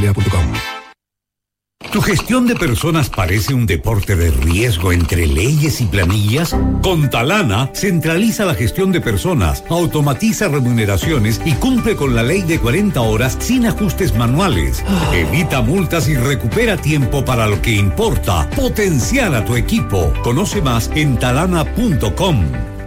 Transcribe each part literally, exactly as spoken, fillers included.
¿Tu gestión de personas parece un deporte de riesgo entre leyes y planillas? Con Talana, centraliza la gestión de personas, automatiza remuneraciones y cumple con la ley de cuarenta horas sin ajustes manuales. Evita multas y recupera tiempo para lo que importa. Potenciar a tu equipo. Conoce más en talana punto com.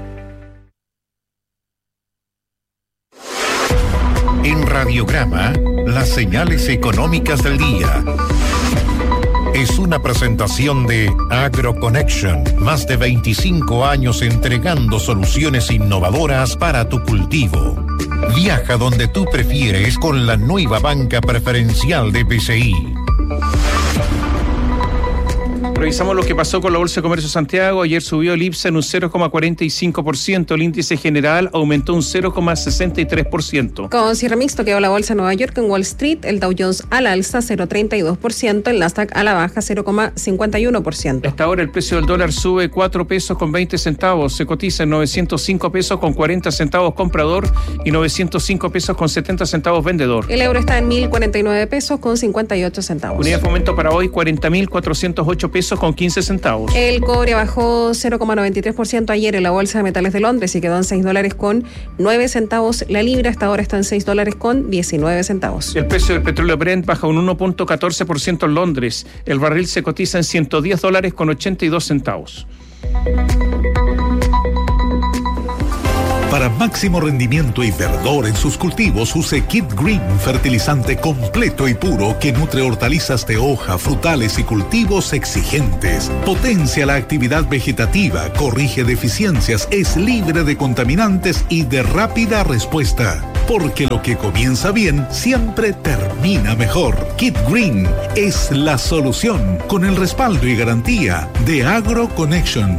En Radiograma, las señales económicas del día. Es una presentación de AgroConnection, más de veinticinco años entregando soluciones innovadoras para tu cultivo. Viaja donde tú prefieres con la nueva banca preferencial de B C I. Revisamos lo que pasó con la Bolsa de Comercio de Santiago. Ayer subió el I P S A en un cero coma cuarenta y cinco por ciento. El índice general aumentó un cero coma sesenta y tres por ciento. Con cierre mixto quedó la Bolsa de Nueva York en Wall Street. El Dow Jones al alza cero coma treinta y dos por ciento. El Nasdaq a la baja cero coma cincuenta y uno por ciento. Hasta ahora el precio del dólar sube cuatro pesos con veinte centavos. Se cotiza en novecientos cinco pesos con cuarenta centavos comprador y novecientos cinco pesos con setenta centavos vendedor. El euro está en mil cuarenta y nueve pesos con cincuenta y ocho centavos. Unidad de fomento para hoy cuarenta mil cuatrocientos ocho pesos con quince centavos. El cobre bajó cero coma noventa y tres por ciento ayer en la Bolsa de Metales de Londres y quedó en seis dólares con nueve centavos. La libra hasta ahora está en seis dólares con diecinueve centavos. El precio del petróleo Brent baja un uno punto catorce por ciento en Londres. El barril se cotiza en ciento diez dólares con ochenta y dos centavos. Para máximo rendimiento y verdor en sus cultivos, use Kid Green, fertilizante completo y puro que nutre hortalizas de hoja, frutales y cultivos exigentes. Potencia la actividad vegetativa, corrige deficiencias, es libre de contaminantes y de rápida respuesta. Porque lo que comienza bien siempre termina mejor. Kid Green es la solución con el respaldo y garantía de AgroConnection.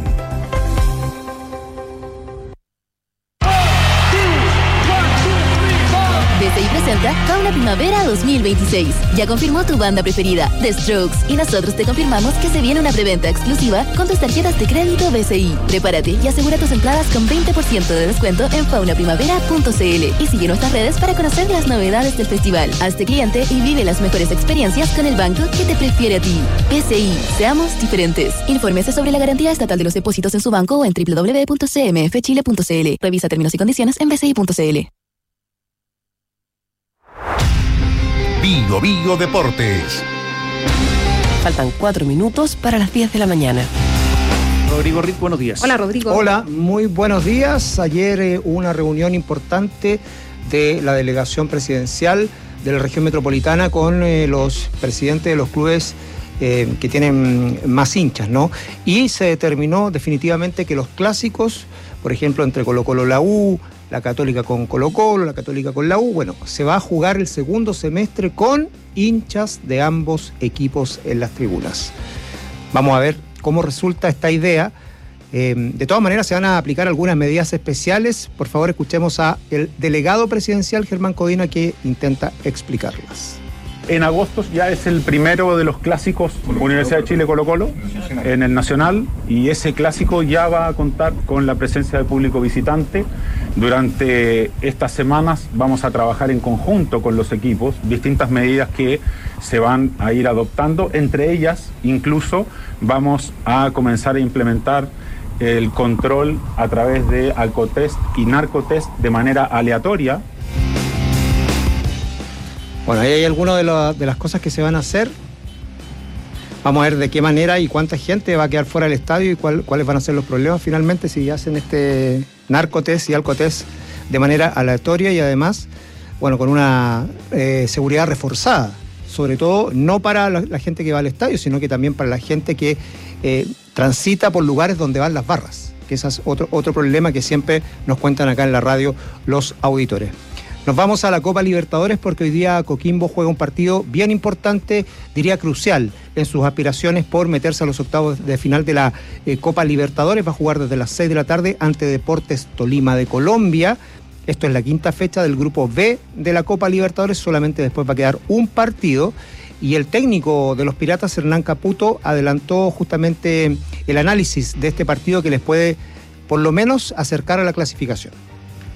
B C I presenta Fauna Primavera dos mil veintiséis. Ya confirmó tu banda preferida, The Strokes, y nosotros te confirmamos que se viene una preventa exclusiva con tus tarjetas de crédito B C I. Prepárate y asegura tus entradas con veinte por ciento de descuento en fauna primavera punto c l y sigue nuestras redes para conocer las novedades del festival. Hazte cliente y vive las mejores experiencias con el banco que te prefiere a ti. B C I, seamos diferentes. Infórmese sobre la garantía estatal de los depósitos en su banco o en doble u doble u doble u punto c m f chile punto c l. Revisa términos y condiciones en b c i punto c l. Bio Bio Deportes. Faltan cuatro minutos para las diez de la mañana. Rodrigo Rick, buenos días. Hola, Rodrigo. Hola, muy buenos días. Ayer eh, hubo una reunión importante de la delegación presidencial de la región metropolitana con eh, los presidentes de los clubes eh, que tienen más hinchas, ¿no? Y se determinó definitivamente que los clásicos, por ejemplo, entre Colo-Colo la U, la Católica con Colo-Colo, la Católica con la U, bueno, se va a jugar el segundo semestre con hinchas de ambos equipos en las tribunas. Vamos a ver cómo resulta esta idea. Eh, de todas maneras, se van a aplicar algunas medidas especiales. Por favor, escuchemos a el delegado presidencial Germán Codina, que intenta explicarlas. En agosto ya es el primero de los clásicos Universidad de Chile Colo-Colo en el Nacional, y ese clásico ya va a contar con la presencia de público visitante. Durante estas semanas vamos a trabajar en conjunto con los equipos distintas medidas que se van a ir adoptando. Entre ellas, incluso, vamos a comenzar a implementar el control a través de alcotest y narcotest de manera aleatoria. Bueno, ahí hay algunas de, la, de las cosas que se van a hacer. Vamos a ver de qué manera y cuánta gente va a quedar fuera del estadio y cuál, cuáles van a ser los problemas finalmente si hacen este narcotest y alcotest de manera aleatoria y además, bueno, con una eh, seguridad reforzada. Sobre todo, no para la, la gente que va al estadio, sino que también para la gente que eh, transita por lugares donde van las barras. Que ese es otro, otro problema que siempre nos cuentan acá en la radio los auditores. Nos vamos a la Copa Libertadores porque hoy día Coquimbo juega un partido bien importante, diría crucial, en sus aspiraciones por meterse a los octavos de final de la eh, Copa Libertadores. Va a jugar desde las seis de la tarde ante Deportes Tolima de Colombia. Esto es la quinta fecha del grupo B de la Copa Libertadores, solamente después va a quedar un partido. Y el técnico de los Piratas, Hernán Caputo, adelantó justamente el análisis de este partido que les puede, por lo menos, acercar a la clasificación.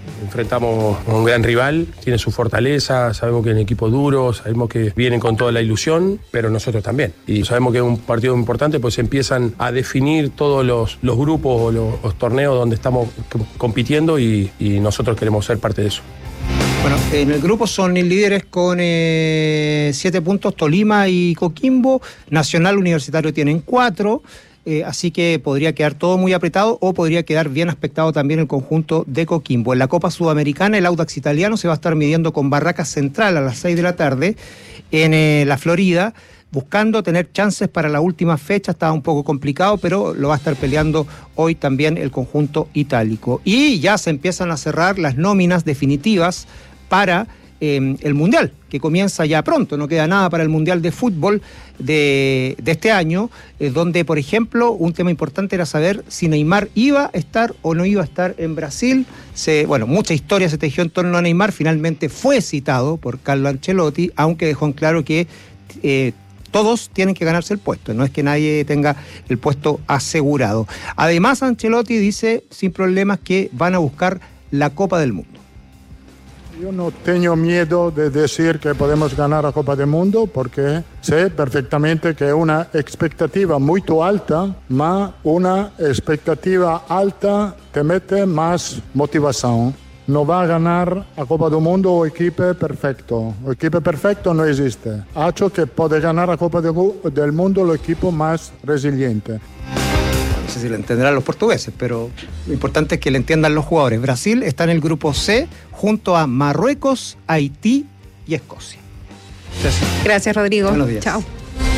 enfrentamos a un gran rival, tiene su fortaleza, sabemos que es un equipo duro, sabemos que vienen con toda la ilusión, pero nosotros también. Y sabemos que es un partido importante, pues empiezan a definir todos los, los grupos o los, los torneos donde estamos compitiendo y, y nosotros queremos ser parte de eso. Bueno, en el grupo son líderes con eh, siete puntos Tolima y Coquimbo, Nacional Universitario tienen cuatro, eh, así que podría quedar todo muy apretado o podría quedar bien aspectado también el conjunto de Coquimbo. En la Copa Sudamericana el Audax Italiano se va a estar midiendo con Barracas Central a las seis de la tarde en eh, la Florida, buscando tener chances para la última fecha. Estaba un poco complicado, pero lo va a estar peleando hoy también el conjunto itálico. Y ya se empiezan a cerrar las nóminas definitivas para eh, el Mundial, que comienza ya pronto. No queda nada para el Mundial de Fútbol de, de este año, eh, donde, por ejemplo, un tema importante era saber si Neymar iba a estar o no iba a estar en Brasil. Se, bueno, mucha historia se tejió en torno a Neymar. Finalmente fue citado por Carlo Ancelotti, aunque dejó en claro que eh, todos tienen que ganarse el puesto, no es que nadie tenga el puesto asegurado. Además, Ancelotti dice sin problemas que van a buscar la Copa del Mundo. Yo no tengo miedo de decir que podemos ganar la Copa del Mundo porque sé perfectamente que es una expectativa muy alta, pero una expectativa alta te mete más motivación. No va a ganar la Copa del Mundo o equipo perfecto. El equipo perfecto no existe. Ha hecho que puede ganar la Copa del Mundo el equipo más resiliente. No sé si lo entenderán los portugueses, pero lo importante es que le entiendan los jugadores. Brasil está en el grupo C junto a Marruecos, Haití y Escocia. Gracias, Gracias Rodrigo. Buenos días. Chao.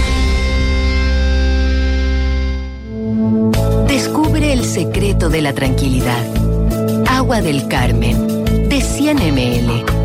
Descubre el secreto de la tranquilidad. Agua del Carmen, de cien mililitros.